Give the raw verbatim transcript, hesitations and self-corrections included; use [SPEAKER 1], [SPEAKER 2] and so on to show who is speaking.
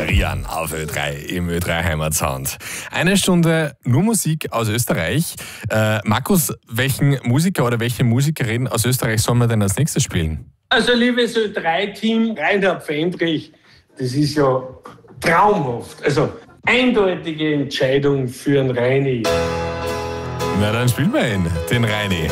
[SPEAKER 1] Rian auf Ö drei im Ö drei Heimatsound. Eine Stunde nur Musik aus Österreich. Äh, Markus, welchen Musiker oder welche Musikerin aus Österreich sollen wir denn als nächstes spielen?
[SPEAKER 2] Also liebes Ö drei Team, Reinhard Fendrich, das ist ja traumhaft. Also eindeutige Entscheidung für einen Reini.
[SPEAKER 1] Na dann spielen wir ihn, den Reini.